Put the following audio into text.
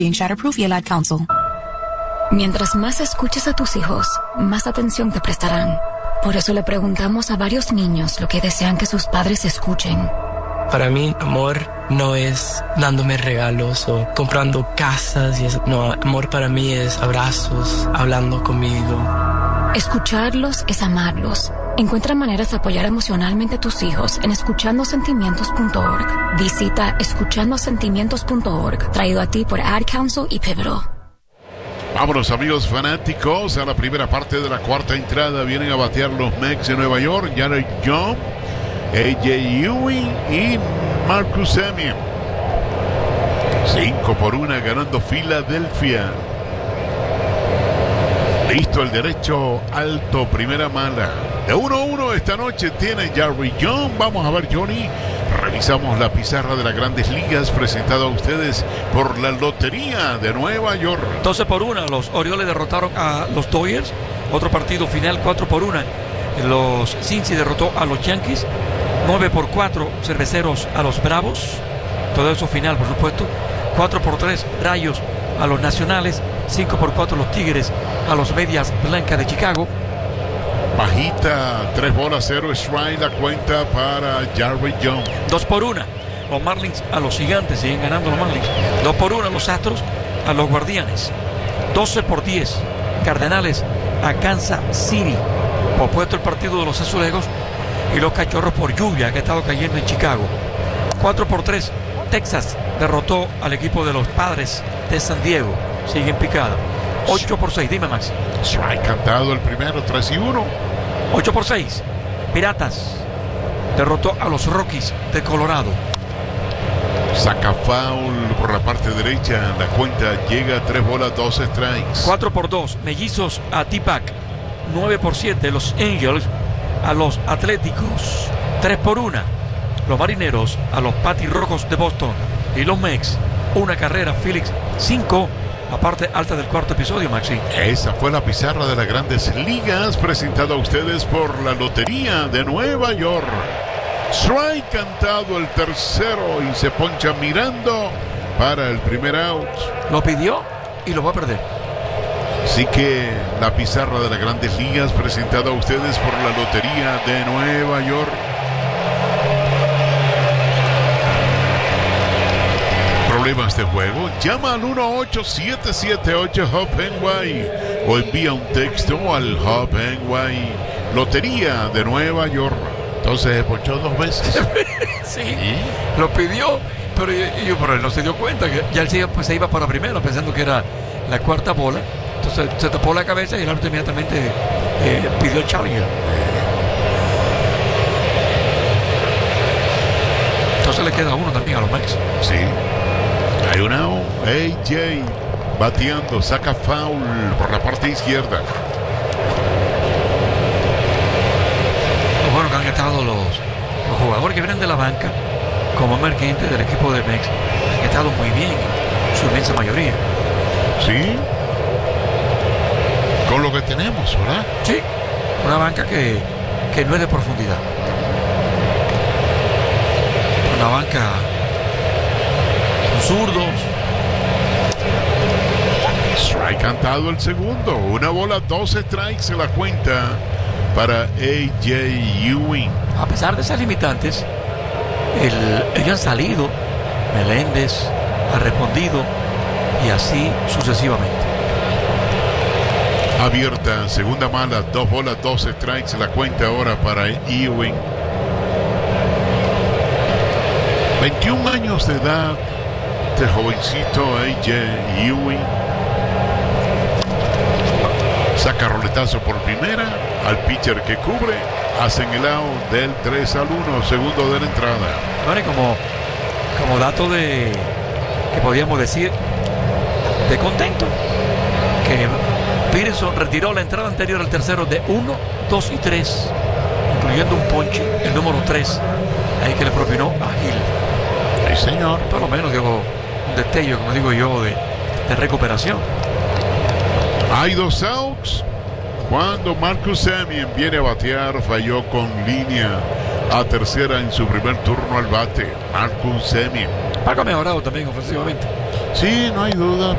being shatterproof y el Ad Council. Mientras más escuches a tus hijos, más atención te prestarán. Por eso le preguntamos a varios niños lo que desean que sus padres escuchen. Para mí, amor no es dándome regalos o comprando casas y eso. No, amor para mí es abrazos, hablando conmigo. Escucharlos es amarlos. Encuentra maneras de apoyar emocionalmente a tus hijos en escuchandosentimientos.org. Visita escuchandosentimientos.org, traído a ti por Ad Council y Pivotal. Vámonos, amigos fanáticos, a la primera parte de la cuarta entrada. Vienen a batear los Mets de Nueva York, Jared Young, A.J. Ewing y Marcus Semien. 5-1 ganando Filadelfia. Listo el derecho alto, primera mala. De 1-1 esta noche tiene Jared Young. Vamos a ver, Johnny. Revisamos la pizarra de las Grandes Ligas presentada a ustedes por la Lotería de Nueva York. 12-1. Los Orioles derrotaron a los Dodgers. Otro partido final 4-1. Los Cincy derrotó a los Yankees. 9-4. Cerveceros a los Bravos. Todo eso final, por supuesto. 4-3. Rayos a los Nacionales. 5-4 los Tigres a los Medias Blancas de Chicago. Bajita, 3-0 strike la cuenta para Jared Young. 2-1. Los Marlins a los Gigantes, siguen ganando los Marlins. 2-1 los Astros a los Guardianes. 12-10. Cardenales a Kansas City. Opuesto el partido de los Azulejos y los Cachorros por lluvia que ha estado cayendo en Chicago. 4-3. Texas derrotó al equipo de los Padres de San Diego. Siguen picada. 8-6. Dime, Max. Strike cantado el primero, 3-1. 8-6. Piratas derrotó a los Rockies de Colorado. Saca foul por la parte derecha. La cuenta llega a 3-2 strikes. 4-2. Mellizos a T-Pac. 9-7. Los Angels a los Atléticos. 3-1. Los Marineros a los Patirrojos de Boston. Y los Mets, una carrera. Felix 5. La parte alta del cuarto episodio, Maxi. Esa fue la pizarra de las Grandes Ligas presentada a ustedes por la Lotería de Nueva York. Strike cantado el tercero y se poncha mirando para el primer out. Lo pidió y lo va a perder. Así que la pizarra de las Grandes Ligas presentada a ustedes por la Lotería de Nueva York. Problemas de juego, llama al 1-877-8-HOP-NY o envía un texto al HOP-NY. Lotería de Nueva York. Entonces se ponchó 2 veces. Sí, lo pidió, pero él no se dio cuenta que ya él se iba para primera pensando que era la cuarta bola. Entonces se tapó la cabeza y el árbitro inmediatamente pidió el challenger. Entonces le queda uno también a los Mets. Sí. Hay un out. A.J. bateando, saca foul por la parte izquierda. Lo bueno que han estado los jugadores que vienen de la banca como emergentes del equipo de Mets han estado muy bien, su inmensa mayoría. Sí. Con lo que tenemos, ¿verdad? Sí. Una banca que no es de profundidad. Una banca zurdos. Strike cantado el segundo. 1 bola, 2 strikes se la cuenta para A.J. Ewing. A pesar de esas limitantes, ellos han salido. Meléndez ha respondido y así sucesivamente. Abierta, segunda mala, 2 bolas, 2 strikes se la cuenta ahora para Ewing. 21 años de edad. Este jovencito A.J. Ewing saca roletazo por primera al pitcher que cubre, hacen el out del 3-1, segundo de la entrada. Bueno, y como dato que podríamos decir de contento, que Peterson retiró la entrada anterior al tercero de 1, 2 y 3, incluyendo un ponche, el número 3, ahí que le propinó a Gil. Sí, señor. Por lo menos dio un destello, como digo yo, de recuperación. Hay 2 outs cuando Marcus Semien viene a batear. Falló con línea a tercera en su primer turno al bate. Marcus Semien. Paco ha mejorado también ofensivamente. Sí, no hay duda.